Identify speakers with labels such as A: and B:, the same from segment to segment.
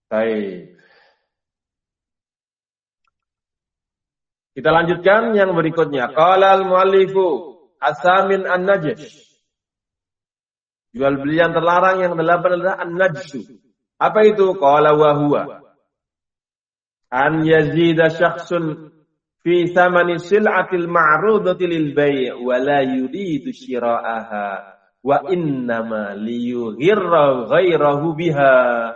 A: Baik. Kita lanjutkan yang berikutnya. Qala al-muallifu asamin an-najsh. Jual beli yang terlarang yang ke-8 adalah an-najsu. Apa itu? Qala wa huwa an yazida syakhsun fi thamani sil'atil ma'rudati lil bai' wa la yuridu shira'aha wa innama liyughirra ghairahu biha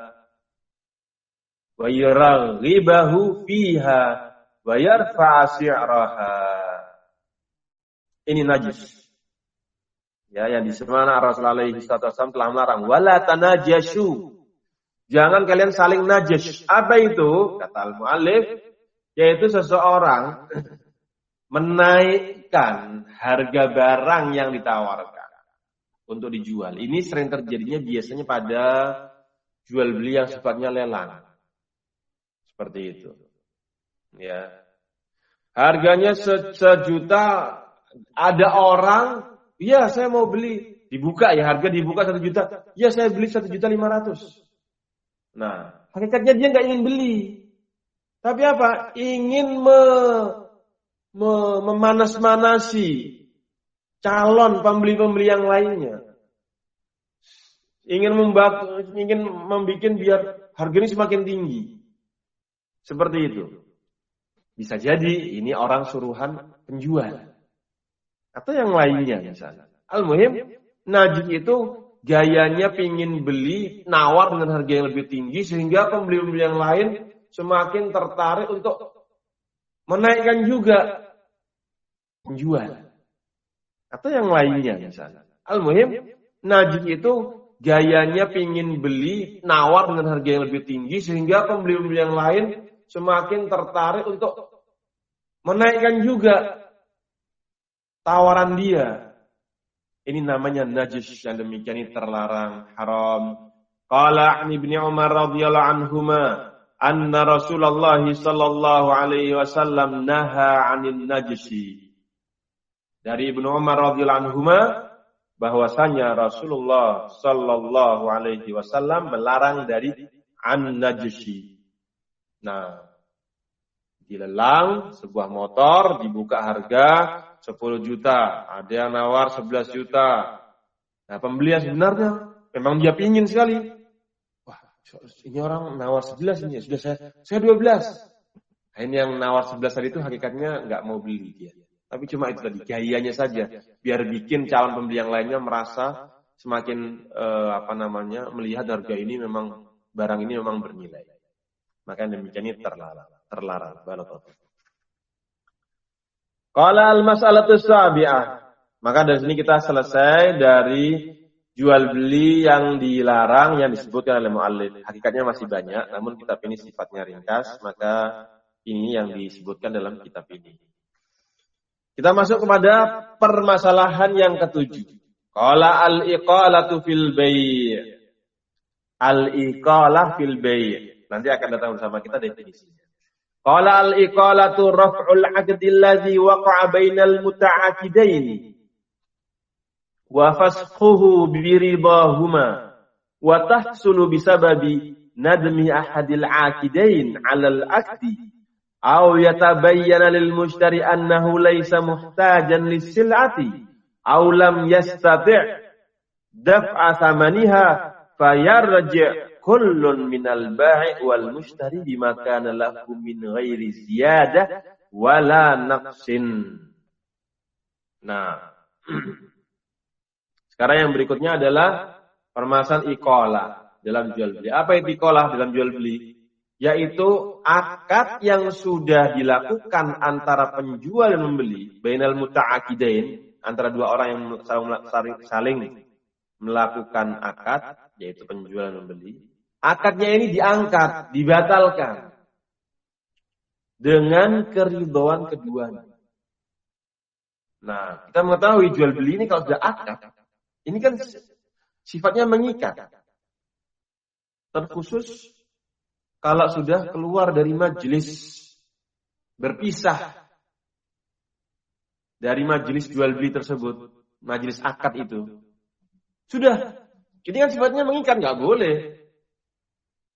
A: wa yuraghibahu fiha wa yarfa'a syi'raha. Ini najis. Ya, yang disebutkan Rasulullah SAW telah melarang. Wala tanajashu. Jangan kalian saling najis. Apa itu? Kata al-mu'allif, yaitu seseorang menaikkan harga barang yang ditawarkan untuk dijual. Ini sering terjadinya biasanya pada jual beli yang sifatnya lelang. Seperti itu. Ya. Harganya sejuta, ada orang, ya saya mau beli, dibuka ya, harga dibuka 1 juta, ya saya beli 1.500.000. Nah, hakikatnya dia nggak ingin beli. Tapi apa? Ingin memanas-manasi calon pembeli-pembeli yang lainnya. Ingin membuat biar harga ini semakin tinggi. Seperti itu. Bisa jadi ini orang suruhan penjual. Atau yang lainnya misalnya. Al-muhim, najis itu gayanya pingin beli, nawar dengan harga yang lebih tinggi, sehingga pembeli-pembeli yang lain semakin tertarik untuk menaikkan juga penjual. Atau yang lainnya misalnya. Al-muhim, najis itu gayanya pingin beli, nawar dengan harga yang lebih tinggi, sehingga pembeli-pembeli yang lain semakin tertarik untuk menaikkan juga tawaran dia. Ini namanya najis, yang demikian ini terlarang, haram. Qala Ibnu Umar radhiyallahu anhuma anna Rasulullah sallallahu alaihi wasallam naha 'anil najisi. Dari Ibnu Umar radhiyallahu anhuma bahwasanya Rasulullah sallallahu alaihi wasallam melarang dari an-najisi. Nah, dilelang sebuah motor, dibuka harga 10 juta, ada yang nawar 11 juta. Nah, pembeli yang sebenarnya memang dia pingin sekali. Wah, ini orang nawar 11 ini, sudah saya 12. Nah, ini yang nawar 11 tadi itu hakikatnya nggak mau beli dia. Tapi cuma itu tadi, gayanya saja, biar bikin calon pembeli yang lainnya merasa semakin melihat harga ini memang, barang ini memang bernilai. Maka demikian ini terlarang. Barakallahu. Qala al-mas'alatu sabi'ah. Maka dari sini kita selesai dari jual beli yang dilarang yang disebutkan oleh muallif. Hakikatnya masih banyak, namun kitab ini sifatnya ringkas, maka ini yang disebutkan dalam kitab ini. Kita masuk kepada permasalahan yang ketujuh. Qala al-iqalatu fil bai'. Al-iqalah fil bai'. Nanti akan datang bersama kita definisinya. Qala al-iqalatu raf'ul 'aqdi alladhi waqa'a bainal muta'aqidain wa fasquhu bi ridahuma wa tahsulu bisababi nadmi ahadil 'aqidain 'ala al-'aqdi aw yatabayyana lil mushtari annahu laysa muhtajan lis-sil'ati aw lam yastati' daf'a thamaniha fayarji' kullun minal bai' wal mushtari bima kana lahu min ghairi ziyadah wala naqsin. Nah, sekarang yang berikutnya adalah permasalahan iqalah dalam jual beli. Apa itu iqalah dalam jual beli? Yaitu akad yang sudah dilakukan antara penjual dan membeli, bainal muta'aqidain, antara dua orang yang saling melakukan akad, yaitu penjual dan membeli. Akadnya ini diangkat, dibatalkan dengan keridhaan keduanya. Nah, kita mengetahui jual beli ini kalau sudah akad, ini kan sifatnya mengikat. Terkhusus kalau sudah keluar dari majelis, berpisah dari majelis jual beli tersebut, majelis akad itu. Sudah, ini kan sifatnya mengikat, nggak boleh.